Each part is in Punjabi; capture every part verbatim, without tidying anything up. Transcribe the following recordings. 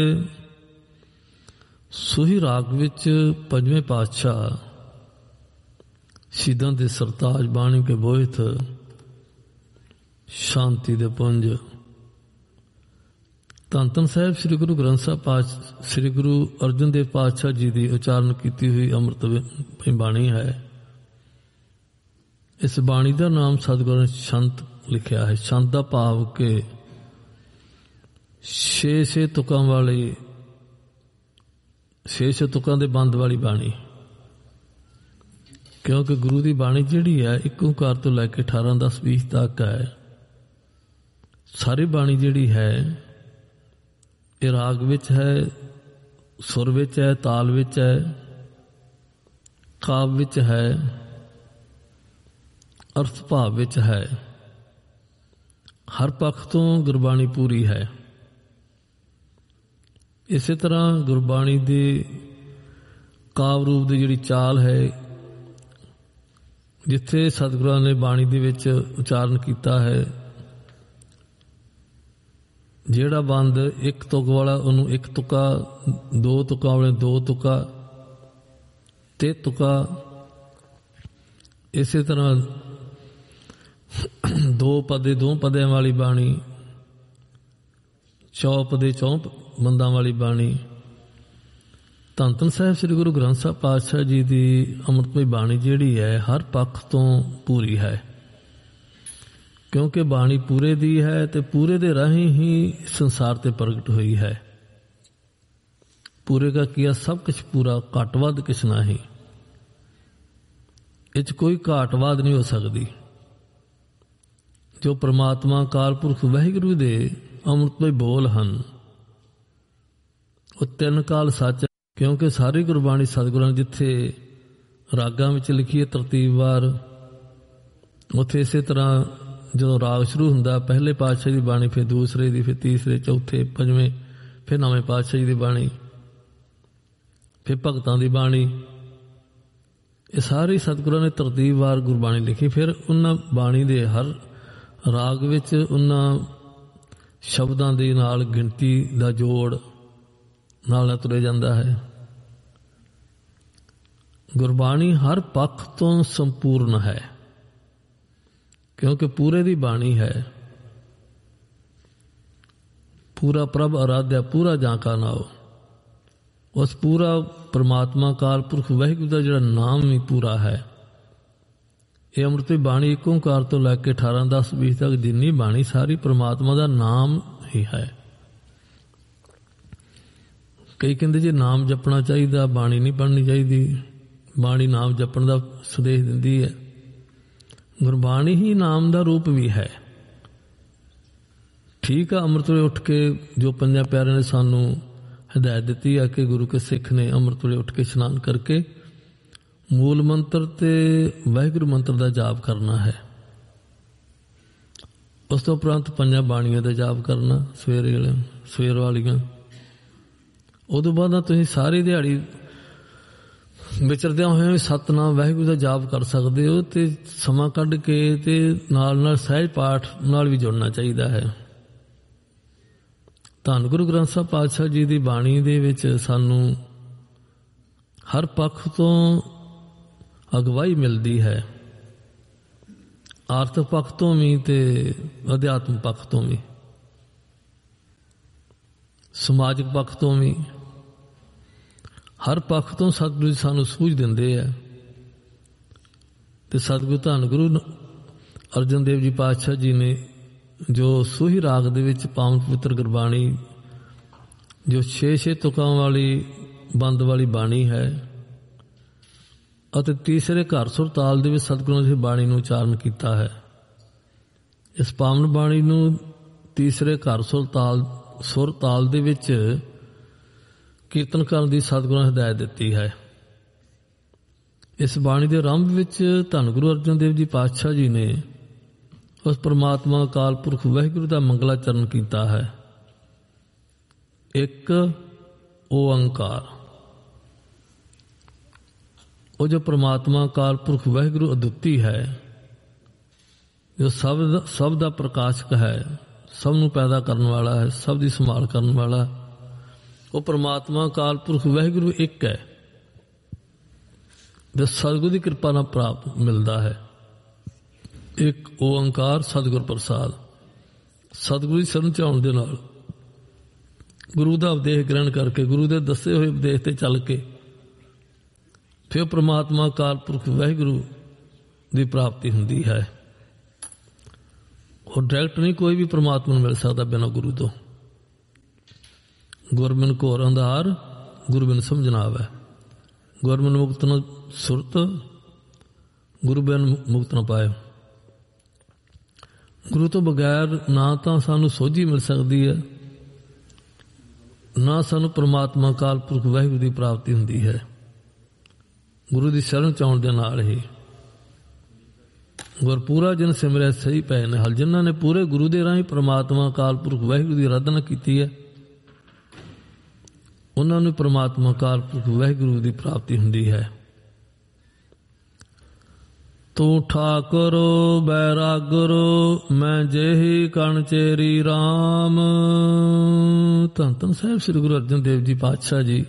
ਸੂਹੀ ਰਾਗ ਵਿੱਚ ਪੰਜਵੇਂ ਪਾਤਸ਼ਾਹ ਸ਼ਹੀਦਾਂ ਦੇ ਸਰਤਾਜ ਬਾਣੀ ਕੇ ਬੋਹਿਤ ਸ਼ਾਂਤੀ ਦੇ ਪੁੰਜ ਧੰਨ ਧੰਨ ਸਾਹਿਬ ਸ੍ਰੀ ਗੁਰੂ ਗ੍ਰੰਥ ਸਾਹਿਬ ਪਾਤ ਸ੍ਰੀ ਗੁਰੂ ਅਰਜਨ ਦੇਵ ਪਾਤਸ਼ਾਹ ਜੀ ਦੀ ਉਚਾਰਨ ਕੀਤੀ ਹੋਈ ਅੰਮ੍ਰਿਤ ਬਾਣੀ ਹੈ। ਇਸ ਬਾਣੀ ਦਾ ਨਾਮ ਸਤਿਗੁਰਾਂ ਨੇ ਸ਼ੰਤ ਲਿਖਿਆ ਹੈ। ਸ਼ੰਤ ਦਾ ਭਾਵ ਕਿ ਛੇ ਛੇ ਤੁਕਾਂ ਵਾਲੀ ਛੇ ਛੇ ਤੁਕਾਂ ਦੇ ਬੰਦ ਵਾਲੀ ਬਾਣੀ, ਕਿਉਂਕਿ ਗੁਰੂ ਦੀ ਬਾਣੀ ਜਿਹੜੀ ਹੈ ਇੱਕ ਓਂਕਾਰ ਤੋਂ ਲੈ ਕੇ ਅਠਾਰਾਂ ਦਸ ਵੀਹ ਤੱਕ ਹੈ। ਸਾਰੀ ਬਾਣੀ ਜਿਹੜੀ ਹੈ ਇਹ ਰਾਗ ਵਿੱਚ ਹੈ, ਸੁਰ ਵਿੱਚ ਹੈ, ਤਾਲ ਵਿੱਚ ਹੈ, ਕਾਵ ਵਿੱਚ ਹੈ, ਅਰਥ ਭਾਵ ਵਿੱਚ ਹੈ। ਹਰ ਪੱਖ ਤੋਂ ਗੁਰਬਾਣੀ ਪੂਰੀ ਹੈ। ਇਸੇ ਤਰ੍ਹਾਂ ਗੁਰਬਾਣੀ ਦੇ ਕਾਵ ਰੂਪ ਦੀ ਜਿਹੜੀ ਚਾਲ ਹੈ, ਜਿੱਥੇ ਸਤਿਗੁਰਾਂ ਨੇ ਬਾਣੀ ਦੇ ਵਿੱਚ ਉਚਾਰਨ ਕੀਤਾ ਹੈ, ਜਿਹੜਾ ਬੰਦ ਇੱਕ ਤੁਕ ਵਾਲਾ ਉਹਨੂੰ ਇੱਕ ਤੁਕਾ, ਦੋ ਤੁਕਾਂ ਵਾਲੇ ਦੋ ਤੁਕਾ, ਤੇ ਤੁਕਾ। ਇਸੇ ਤਰ੍ਹਾਂ ਦੋ ਪਦੇ ਦੋ ਪਦਿਆਂ ਵਾਲੀ ਬਾਣੀ, ਚੌਪ ਦੇ ਚੌਪ ਬੰਦਾਂ ਵਾਲੀ ਬਾਣੀ। ਧੰਨ ਧੰਨ ਸਾਹਿਬ ਸ੍ਰੀ ਗੁਰੂ ਗ੍ਰੰਥ ਸਾਹਿਬ ਪਾਤਸ਼ਾਹ ਜੀ ਦੀ ਅੰਮ੍ਰਿਤਮਈ ਬਾਣੀ ਜਿਹੜੀ ਹੈ ਹਰ ਪੱਖ ਤੋਂ ਪੂਰੀ ਹੈ, ਕਿਉਂਕਿ ਬਾਣੀ ਪੂਰੇ ਦੀ ਹੈ ਤੇ ਪੂਰੇ ਦੇ ਰਾਹੀਂ ਹੀ ਸੰਸਾਰ ਤੇ ਪ੍ਰਗਟ ਹੋਈ ਹੈ। ਪੂਰੇ ਦਾ ਕੀਆ ਸਭ ਕੁਛ ਪੂਰਾ, ਘੱਟ ਵੱਧ ਕਿਛ ਨਹੀਂ। ਇਹ 'ਚ ਕੋਈ ਘਾਟ ਵਾਧ ਨਹੀਂ ਹੋ ਸਕਦੀ। ਜੋ ਪ੍ਰਮਾਤਮਾ ਅਕਾਲ ਪੁਰਖ ਵਾਹਿਗੁਰੂ ਦੇ ਅੰਮ੍ਰਿਤਮਈ ਬੋਲ ਹਨ, ਉਹ ਤਿੰਨ ਕਾਲ ਸੱਚ। ਕਿਉਂਕਿ ਸਾਰੀ ਗੁਰਬਾਣੀ ਸਤਿਗੁਰਾਂ ਨੇ ਜਿੱਥੇ ਰਾਗਾਂ ਵਿੱਚ ਲਿਖੀ ਹੈ ਤਰਤੀਬਵਾਰ, ਉੱਥੇ ਇਸੇ ਤਰ੍ਹਾਂ ਜਦੋਂ ਰਾਗ ਸ਼ੁਰੂ ਹੁੰਦਾ ਪਹਿਲੇ ਪਾਤਸ਼ਾਹ ਦੀ ਬਾਣੀ, ਫਿਰ ਦੂਸਰੇ ਦੀ, ਫਿਰ ਤੀਸਰੇ, ਚੌਥੇ, ਪੰਜਵੇਂ, ਫਿਰ ਨਵੇਂ ਪਾਤਸ਼ਾਹ ਜੀ ਦੀ ਬਾਣੀ, ਫਿਰ ਭਗਤਾਂ ਦੀ ਬਾਣੀ। ਇਹ ਸਾਰੀ ਸਤਿਗੁਰਾਂ ਨੇ ਤਰਤੀਬਵਾਰ ਗੁਰਬਾਣੀ ਲਿਖੀ। ਫਿਰ ਉਹਨਾਂ ਬਾਣੀ ਦੇ ਹਰ ਰਾਗ ਵਿੱਚ ਉਹਨਾਂ ਸ਼ਬਦਾਂ ਦੇ ਨਾਲ ਗਿਣਤੀ ਦਾ ਜੋੜ ਨਾਲ ਨਾਲ ਤੁਰੇ ਜਾਂਦਾ ਹੈ। ਗੁਰਬਾਣੀ ਹਰ ਪੱਖ ਤੋਂ ਸੰਪੂਰਨ ਹੈ, ਕਿਉਂਕਿ ਪੂਰੇ ਦੀ ਬਾਣੀ ਹੈ। ਪੂਰਾ ਪ੍ਰਭ ਅਰਾਧਿਆ ਪੂਰਾ ਜਾਂ ਕਾ ਨਾਉ। ਉਸ ਪੂਰਾ ਪਰਮਾਤਮਾ ਅਕਾਲ ਪੁਰਖ ਵਾਹਿਗੁਰੂ ਦਾ ਜਿਹੜਾ ਨਾਮ ਵੀ ਪੂਰਾ ਹੈ। ਇਹ ਅੰਮ੍ਰਿਤ ਬਾਣੀ ਇੱਕ ਓਂਕਾਰ ਤੋਂ ਲੈ ਕੇ ਅਠਾਰਾਂ ਦਸ ਵੀਹ ਤੱਕ ਜਿੰਨੀ ਬਾਣੀ ਸਾਰੀ ਪਰਮਾਤਮਾ ਦਾ ਨਾਮ ਹੀ ਹੈ। ਕਈ ਕਹਿੰਦੇ ਜੇ ਨਾਮ ਜਪਣਾ ਚਾਹੀਦਾ, ਬਾਣੀ ਨਹੀਂ ਪੜ੍ਹਨੀ ਚਾਹੀਦੀ। ਬਾਣੀ ਨਾਮ ਜਪਣ ਦਾ ਸੰਦੇਸ਼ ਦਿੰਦੀ ਹੈ। ਗੁਰਬਾਣੀ ਹੀ ਨਾਮ ਦਾ ਰੂਪ ਵੀ ਹੈ। ਠੀਕ ਆ, ਅੰਮ੍ਰਿਤ ਵੇਲੇ ਉੱਠ ਕੇ ਜੋ ਪੰਜਾਂ ਪਿਆਰਿਆਂ ਨੇ ਸਾਨੂੰ ਹਦਾਇਤ ਦਿੱਤੀ ਹੈ ਕਿ ਗੁਰੂ ਕੇ ਸਿੱਖ ਨੇ ਅੰਮ੍ਰਿਤ ਵੇਲੇ ਉੱਠ ਕੇ ਇਸ਼ਨਾਨ ਕਰਕੇ ਮੂਲ ਮੰਤਰ ਤੇ ਵਾਹਿਗੁਰੂ ਮੰਤਰ ਦਾ ਜਾਪ ਕਰਨਾ ਹੈ। ਉਸ ਤੋਂ ਉਪਰੰਤ ਪੰਜਾਂ ਬਾਣੀਆਂ ਦਾ ਜਾਪ ਕਰਨਾ, ਸਵੇਰੇ ਵਾਲੇ ਸਵੇਰ ਵਾਲੀਆਂ। ਉਦੋਂ ਬਾਅਦ ਤੁਸੀਂ ਸਾਰੀ ਦਿਹਾੜੀ ਵਿਚਰਦਿਆਂ ਹੋਇਆਂ ਵੀ ਸਤਿਨਾਮ ਵਾਹਿਗੁਰੂ ਦਾ ਜਾਪ ਕਰ ਸਕਦੇ ਹੋ, ਤੇ ਸਮਾਂ ਕੱਢ ਕੇ ਤੇ ਨਾਲ ਨਾਲ ਸਹਿਜ ਪਾਠ ਨਾਲ ਵੀ ਜੁੜਨਾ ਚਾਹੀਦਾ ਹੈ। ਧੰਨ ਗੁਰੂ ਗ੍ਰੰਥ ਸਾਹਿਬ ਪਾਤਸ਼ਾਹ ਜੀ ਦੀ ਬਾਣੀ ਦੇ ਵਿੱਚ ਸਾਨੂੰ ਹਰ ਪੱਖ ਤੋਂ ਅਗਵਾਈ ਮਿਲਦੀ ਹੈ, ਆਰਥਿਕ ਪੱਖ ਤੋਂ ਵੀ ਤੇ ਅਧਿਆਤਮ ਪੱਖ ਤੋਂ ਵੀ, ਸਮਾਜਿਕ ਪੱਖ ਤੋਂ ਵੀ। ਹਰ ਪੱਖ ਤੋਂ ਸਤਿਗੁਰੂ ਜੀ ਸਾਨੂੰ ਸੂਝ ਦਿੰਦੇ ਆ। ਤੇ ਸਤਿਗੁਰੂ ਧੰਨ ਗੁਰੂ ਅਰਜਨ ਦੇਵ ਜੀ ਪਾਤਸ਼ਾਹ ਜੀ ਨੇ ਜੋ ਸੂਹੀ ਰਾਗ ਦੇ ਵਿੱਚ ਪਾਵਨ ਪਵਿੱਤਰ ਗੁਰਬਾਣੀ, ਜੋ ਛੇ ਛੇ ਤੁਕਾਂ ਵਾਲੀ ਬੰਦ ਵਾਲੀ ਬਾਣੀ ਹੈ, ਅਤੇ ਤੀਸਰੇ ਘਰ ਸੁਰ ਤਾਲ ਦੇ ਵਿੱਚ ਸਤਿਗੁਰਾਂ ਦੀ ਬਾਣੀ ਨੂੰ ਉਚਾਰਨ ਕੀਤਾ ਹੈ। ਇਸ ਪਾਵਨ ਬਾਣੀ ਨੂੰ ਤੀਸਰੇ ਘਰ ਸੁਰ ਤਾਲ ਸੁਰ ਤਾਲ ਦੇ ਵਿੱਚ ਕੀਰਤਨ ਕਰਨ ਦੀ ਸਤਿਗੁਰਾਂ ਨੇ ਹਦਾਇਤ ਦਿੱਤੀ ਹੈ। ਇਸ ਬਾਣੀ ਦੇ ਆਰੰਭ ਵਿੱਚ ਧੰਨ ਗੁਰੂ ਅਰਜਨ ਦੇਵ ਜੀ ਪਾਤਸ਼ਾਹ ਜੀ ਨੇ ਉਸ ਪਰਮਾਤਮਾ ਅਕਾਲ ਪੁਰਖ ਵਾਹਿਗੁਰੂ ਦਾ ਮੰਗਲਾਚਰਨ ਕੀਤਾ ਹੈ। ਇੱਕ ਓਅੰਕਾਰ, ਉਹ ਜੋ ਪਰਮਾਤਮਾ ਅਕਾਲ ਪੁਰਖ ਵਾਹਿਗੁਰੂ ਅਦੁੱਤੀ ਹੈ, ਜੋ ਸਭ ਦਾ ਸਭ ਦਾ ਪ੍ਰਕਾਸ਼ਕ ਹੈ, ਸਭ ਨੂੰ ਪੈਦਾ ਕਰਨ ਵਾਲਾ ਹੈ, ਸਭ ਦੀ ਸੰਭਾਲ ਕਰਨ ਵਾਲਾ, ਉਹ ਪ੍ਰਮਾਤਮਾ ਅਕਾਲ ਪੁਰਖ ਵਾਹਿਗੁਰੂ ਇੱਕ ਹੈ ਤੇ ਸਤਿਗੁਰੂ ਦੀ ਕਿਰਪਾ ਨਾਲ ਪ੍ਰਾਪਤ ਮਿਲਦਾ ਹੈ। ਇੱਕ ਓੰਕਾਰ ਸਤਿਗੁਰ ਪ੍ਰਸਾਦ। ਸਤਿਗੁਰੂ ਦੀ ਸ਼ਰਨ ਚ ਆਉਣ ਦੇ ਨਾਲ, ਗੁਰੂ ਦਾ ਉਪਦੇਸ਼ ਗ੍ਰਹਿਣ ਕਰਕੇ, ਗੁਰੂ ਦੇ ਦੱਸੇ ਹੋਏ ਉਪਦੇਸ਼ ਤੇ ਚੱਲ ਕੇ ਫਿਰ ਪ੍ਰਮਾਤਮਾ ਅਕਾਲ ਪੁਰਖ ਵਾਹਿਗੁਰੂ ਦੀ ਪ੍ਰਾਪਤੀ ਹੁੰਦੀ ਹੈ। ਉਹ ਡਾਇਰੈਕਟ ਨਹੀਂ ਕੋਈ ਵੀ ਪ੍ਰਮਾਤਮਾ ਨੂੰ ਮਿਲ ਸਕਦਾ ਬਿਨਾਂ ਗੁਰੂ ਤੋਂ। ਗੁਰਮਿਨ ਘੋਰ ਅੰਧਾਰ ਗੁਰੂ ਬਿਨ ਸਮਝਣਾ ਆਵੈ, ਗੁਰਮਿਨ ਮੁਕਤ ਨ ਸੁਰਤ ਗੁਰੂ ਬਿਨ ਮੁਕਤ ਨ ਪਾਏ। ਗੁਰੂ ਤੋਂ ਬਗੈਰ ਨਾ ਤਾਂ ਸਾਨੂੰ ਸੋਝੀ ਮਿਲ ਸਕਦੀ ਹੈ, ਨਾ ਸਾਨੂੰ ਪ੍ਰਮਾਤਮਾ ਅਕਾਲ ਪੁਰਖ ਵਾਹਿਗੁਰੂ ਦੀ ਪ੍ਰਾਪਤੀ ਹੁੰਦੀ ਹੈ। ਗੁਰੂ ਦੀ ਸ਼ਰਨ ਚ ਆਉਣ ਦੇ ਨਾਲ ਹੀ ਗੁਰ ਪੂਰਾ ਜਨ ਸਿਮਰਿਆ ਸਹੀ ਪਏ ਨੇ ਹਲ। ਜਿਨ੍ਹਾਂ ਨੇ ਪੂਰੇ ਗੁਰੂ ਦੇ ਰਾਹੀਂ ਪ੍ਰਮਾਤਮਾ ਅਕਾਲ ਪੁਰਖ ਵਾਹਿਗੁਰੂ ਦੀ ਆਰਾਧਨਾ ਕੀਤੀ ਹੈ, ਉਹਨਾਂ ਨੂੰ ਪ੍ਰਮਾਤਮਾ ਅਕਾਲ ਪੁਰਖ ਵਾਹਿਗੁਰੂ ਦੀ ਪ੍ਰਾਪਤੀ ਹੁੰਦੀ ਹੈ। ਤੂੰ ਠਾਕੁਰ ਬੈਰਾਗੁਰ ਮੈਂ ਜਿਹੀ ਕਣ ਚੇਰੀ ਰਾਮ। ਧੰਨ ਧੰਨ ਸਾਹਿਬ ਸ੍ਰੀ ਗੁਰੂ ਅਰਜਨ ਦੇਵ ਜੀ ਪਾਤਸ਼ਾਹ ਜੀ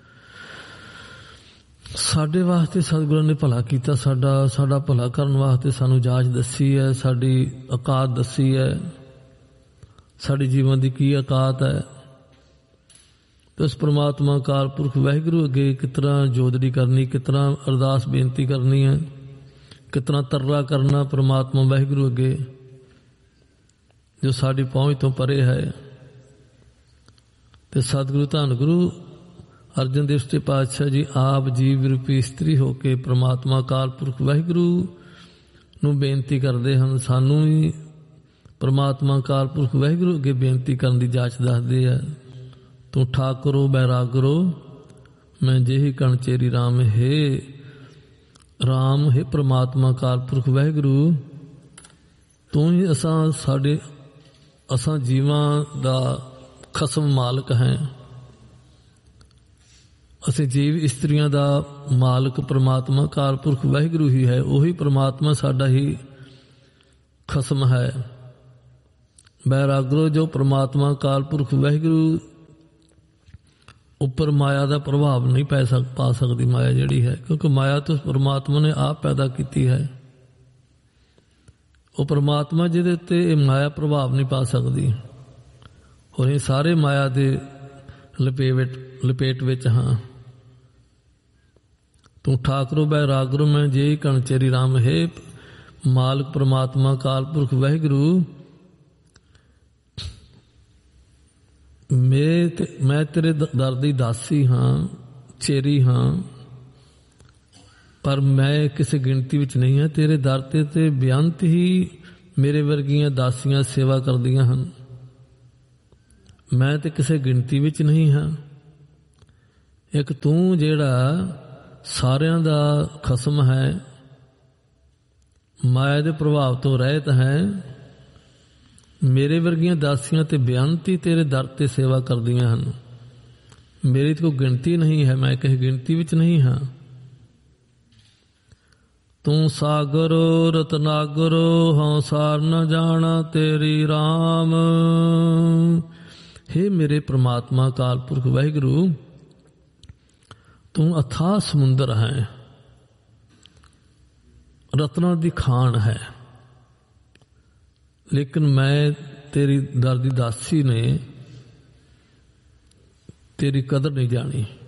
ਸਾਡੇ ਵਾਸਤੇ ਸਤਿਗੁਰਾਂ ਨੇ ਭਲਾ ਕੀਤਾ। ਸਾਡਾ ਸਾਡਾ ਭਲਾ ਕਰਨ ਵਾਸਤੇ ਸਾਨੂੰ ਜਾਚ ਦੱਸੀ ਹੈ, ਸਾਡੀ ਔਕਾਤ ਦੱਸੀ ਹੈ, ਸਾਡੇ ਜੀਵਨ ਦੀ ਕੀ ਔਕਾਤ ਹੈ। ਤੇ ਉਸ ਪ੍ਰਮਾਤਮਾ ਅਕਾਲ ਪੁਰਖ ਵਾਹਿਗੁਰੂ ਅੱਗੇ ਕਿਸ ਤਰ੍ਹਾਂ ਜੋਦੜੀ ਕਰਨੀ, ਕਿਸ ਤਰ੍ਹਾਂ ਅਰਦਾਸ ਬੇਨਤੀ ਕਰਨੀ ਹੈ, ਕਿਸ ਤਰ੍ਹਾਂ ਤਰਲਾ ਕਰਨਾ ਪ੍ਰਮਾਤਮਾ ਵਾਹਿਗੁਰੂ ਅੱਗੇ ਜੋ ਸਾਡੀ ਪਹੁੰਚ ਤੋਂ ਪਰੇ ਹੈ। ਤੇ ਸਤਿਗੁਰੂ ਧੰਨ ਗੁਰੂ ਅਰਜਨ ਦੇਵ ਜੀ ਪਾਤਸ਼ਾਹ ਜੀ ਆਪ ਜੀਵ ਰੂਪੀ ਇਸਤਰੀ ਹੋ ਕੇ ਪ੍ਰਮਾਤਮਾ ਅਕਾਲ ਪੁਰਖ ਵਾਹਿਗੁਰੂ ਨੂੰ ਬੇਨਤੀ ਕਰਦੇ ਹਨ। ਸਾਨੂੰ ਵੀ ਪ੍ਰਮਾਤਮਾ ਅਕਾਲ ਪੁਰਖ ਵਾਹਿਗੁਰੂ ਅੱਗੇ ਬੇਨਤੀ ਕਰਨ ਦੀ ਜਾਚ ਦੱਸਦੇ ਆ। ਤੂੰ ਠਾਕੁਰੋ ਬੈਰਾਗਰੋ ਮੈਂ ਜਿਹੀ ਕਣ ਚੇਰੀ ਰਾਮ। ਹੈ ਰਾਮ, ਹੈ ਪ੍ਰਮਾਤਮਾ ਅਕਾਲ ਪੁਰਖ ਵਾਹਿਗੁਰੂ, ਤੂੰ ਹੀ ਅਸਾਂ ਸਾਡੇ ਅਸਾਂ ਜੀਵਾਂ ਦਾ ਖਸਮ ਮਾਲਕ ਹੈ। ਅਸੀਂ ਜੀਵ ਇਸਤਰੀਆਂ ਦਾ ਮਾਲਕ ਪ੍ਰਮਾਤਮਾ ਅਕਾਲ ਪੁਰਖ ਵਾਹਿਗੁਰੂ ਹੀ ਹੈ। ਉਹੀ ਪ੍ਰਮਾਤਮਾ ਸਾਡਾ ਹੀ ਖਸਮ ਹੈ। ਬੈਰਾਗਰੋ ਜੋ ਪ੍ਰਮਾਤਮਾ ਅਕਾਲ ਪੁਰਖ ਵਾਹਿਗੁਰੂ ਉੱਪਰ ਮਾਇਆ ਦਾ ਪ੍ਰਭਾਵ ਨਹੀਂ ਪੈ ਸਕ ਪਾ ਸਕਦੀ ਮਾਇਆ ਜਿਹੜੀ ਹੈ, ਕਿਉਂਕਿ ਮਾਇਆ ਤਾਂ ਪ੍ਰਮਾਤਮਾ ਨੇ ਆਪ ਪੈਦਾ ਕੀਤੀ ਹੈ। ਉਹ ਪ੍ਰਮਾਤਮਾ ਜਿਹਦੇ ਉੱਤੇ ਇਹ ਮਾਇਆ ਪ੍ਰਭਾਵ ਨਹੀਂ ਪਾ ਸਕਦੀ। ਹੋਰ ਇਹ ਸਾਰੇ ਮਾਇਆ ਦੇ ਲਪੇਟ ਲਪੇਟ ਵਿੱਚ ਹਾਂ। ਤੂੰ ਠਾਕੁਰ ਬੈਰਾਗਰੋ ਮੈਂ ਜੇ ਕਣ ਚੇਰੀ ਰਾਮ। ਹੈ ਮਾਲਕ ਪ੍ਰਮਾਤਮਾ ਅਕਾਲ ਪੁਰਖ ਵਾਹਿਗੁਰੂ, ਮੈਂ ਤੇ ਮੈਂ ਤੇਰੇ ਦਰ ਦੀ ਦਾਸੀ ਹਾਂ, ਚੇਰੀ ਹਾਂ, ਪਰ ਮੈਂ ਕਿਸੇ ਗਿਣਤੀ ਵਿੱਚ ਨਹੀਂ ਹਾਂ। ਤੇਰੇ ਦਰ ਤੇ ਤੇ ਬੇਅੰਤ ਹੀ ਮੇਰੇ ਵਰਗੀਆਂ ਦਾਸੀਆਂ ਸੇਵਾ ਕਰਦੀਆਂ ਹਨ। ਮੈਂ ਤੇ ਕਿਸੇ ਗਿਣਤੀ ਵਿੱਚ ਨਹੀਂ ਹਾਂ। ਇੱਕ ਤੂੰ ਜਿਹੜਾ ਸਾਰਿਆਂ ਦਾ ਖਸਮ ਹੈ, ਮਾਇਆ ਦੇ ਪ੍ਰਭਾਵ ਤੋਂ ਰਹਿਤ ਹੈ। ਮੇਰੇ ਵਰਗੀਆਂ ਦਾਸੀਆਂ ਤੇ ਬੇਅੰਤ ਹੀ ਤੇਰੇ ਦਰ ਤੇ ਸੇਵਾ ਕਰਦੀਆਂ ਹਨ। ਮੇਰੀ ਤਾਂ ਕੋਈ ਗਿਣਤੀ ਨਹੀਂ ਹੈ, ਮੈਂ ਕਿਸੇ ਗਿਣਤੀ ਵਿੱਚ ਨਹੀਂ ਹਾਂ। ਤੂੰ ਸਾਗਰ ਰਤਨਾਗਰ ਹਉ ਸਾਰ ਨ ਜਾਣਾ ਤੇਰੀ ਰਾਮ। ਹੇ ਮੇਰੇ ਪ੍ਰਮਾਤਮਾ ਅਕਾਲ ਪੁਰਖ ਵਾਹਿਗੁਰੂ, ਤੂੰ ਅਥਾਹ ਸਮੁੰਦਰ ਹੈ, ਰਤਨਾਂ ਦੀ ਖਾਣ ਹੈ, ਲੇਕਿਨ ਮੈਂ ਤੇਰੀ ਦਰ ਦੀ ਦਾਸੀ ਨੇ ਤੇਰੀ ਕਦਰ ਨਹੀਂ ਜਾਣੀ।